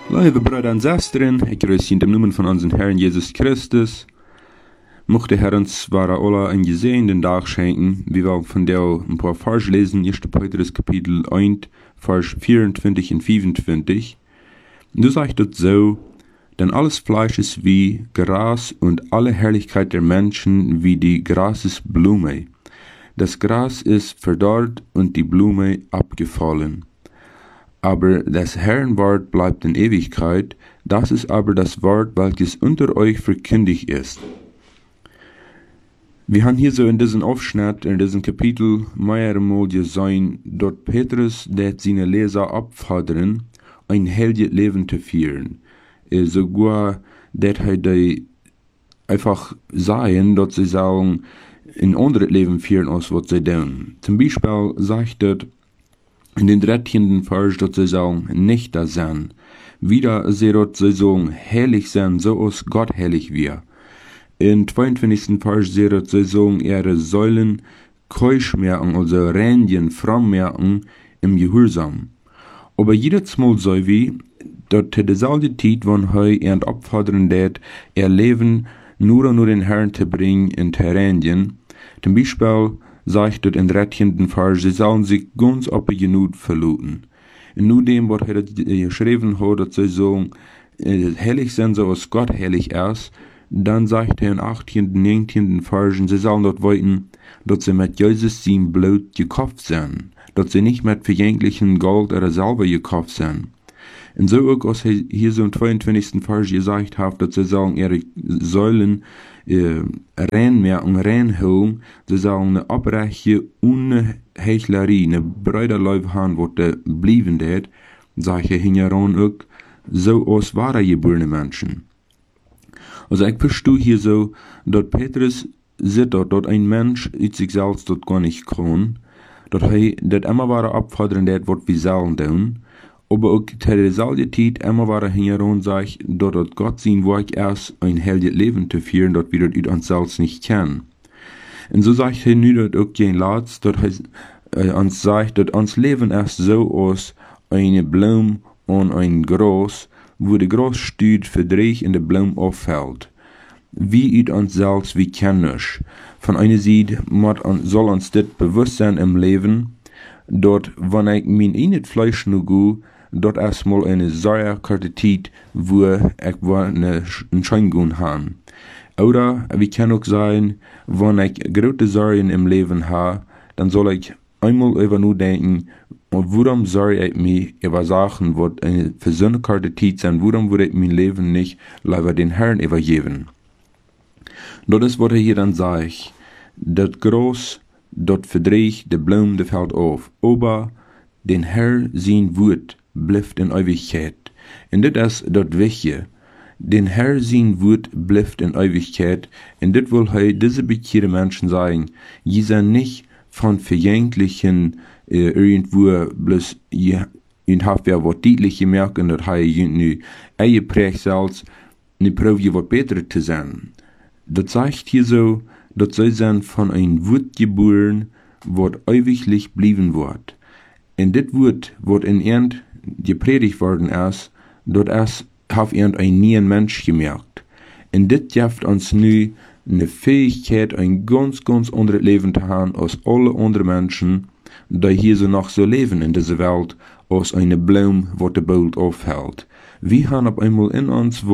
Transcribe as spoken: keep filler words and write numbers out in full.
Lieve Brüder und Schwestern, ich grüße Sie in dem Namen von unserem Herrn Jesus Christus. Mochte Herr uns zwar alle einen gesegneten Tag schenken, wie wir von der ein paar Vers lesen, erster Petrus Kapitel eins, Vers vierundzwanzig und fünfundzwanzig. Du sagst dort so, denn alles Fleisch ist wie Gras und alle Herrlichkeit der Menschen wie die Grasesblume. Das Gras ist verdorrt und die Blume abgefallen. Aber das Herrn Wort bleibt in Ewigkeit, das ist aber das Wort, welches unter euch verkündigt ist. Wir haben hier so in diesem Aufschnitt, in diesem Kapitel, mehrmals gesehen, dort Petrus, der seine Leser abfordern, ein heiliges Leben zu führen. Äh, sogar, dass er die einfach sagen, dass sie sagen, ein anderes Leben führen, als was sie tun. Zum Beispiel sagt er, in den dreizehnten Vers, dass sie sagen, nicht das sein. Wieder sie dort sie sagen, heilig sein, so als Gott heilig wir. In zweiundzwanzigsten Vers sie dort sie sagen, ihre Säulen keusch merken, also reinigen, fromm merken, im Gehorsam. Aber jedes Mal so wie, dort zu derselben Zeit, wenn er ihren abfordern wird, ihr Leben nur und nur den Herrn zu bringen in zu reinigen. Zum Beispiel sagt dort in dreizehnten Vers, sie sollen sich ganz auf die Genut verluten. Und nur dem, was er geschrieben hat, dass sie sagen, heilig sind, so als Gott heilig ist, dann sagt er in achtzehnten, neunzehnten Versen, sie sollen dort weiten, dass sie mit Jesus sein Blut gekauft sind, dass sie nicht mit vergänglichen Gold oder Silber gekauft sind. Und so auch, als er hier so im zweiundzwanzigsten Vers gesagt hat, dass sie sagen, ihre Säulen äh, reinmerken, reinholen, sie sagen, eine Abreiche ohne Heuchlerie, eine Brüderleib haben, wo der blieben wird, sage ich hingeran auch, so aus wahre geborene Menschen. Also ich verstehe hier so, dass Petrus sieht dort, dass ein Mensch in sich selbst dort gar nicht kann, dass er das immer wahre abfordern wird, was wir sollen tun, aber auch zu derselben Zeit immer wahre hingeran sagt, dass dort Gott sein Werk erst ein heiliges Leben zu führen, dass wir das uns selbst nicht kennen. Und so sagt er nu dort auch kein Latz, dass er äh, uns sagt, dass uns Leben erst so aus eine Blume und ein Gras, wo der Gras steht, verdreht in der Blume auffällt. Wie ut uns selbst wie kennisch. Von einer Seite soll uns das bewusst sein im Leben, dort, wenn ich mein eigenes Fleisch nur gut, dort erstmal eine sehr kurze Zeit, wo ich eine Entscheidung habe. Oder, wie kann auch sein, wenn ich große Sorgen im Leben habe, dann soll ich einmal über nur denken, und warum soll ich mich über Sachen, die eine für so eine kurze Zeit sind, warum würde ich mein Leben nicht lieber den Herrn übergeben? Das ist, was er hier dann sagt. Das Gras, das verdreht, der Blume, der fällt auf. Aber den Herr sein Wort bleibt in Ewigkeit. Und das ist das Wichtige. Den Herr sein Wort bleibt in Ewigkeit. Und das will er diese bekehrte Menschen sagen. Die sind nicht von vergänglichen äh, irgendwo bloß in haft wer wat deutlich gemerkt, und dat hij nu eigen prägt zelfs nu proef je wat beter te zijn. Dat sagt hier so, dat zij zijn van een Wort geboren, wat ewiglich blieben wird. Und dit Wort, wat in Ernd gepredigt worden ist, dat is, hat Ernd ein neuen Mensch gemerkt. Und dit gibt uns nu eine Fähigkeit, ein ganz, ganz anderes Leben zu haben als alle anderen Menschen, die hier so noch so leben in dieser Welt, als eine Blume, die der Boot aufhält. Wir haben auf einmal in uns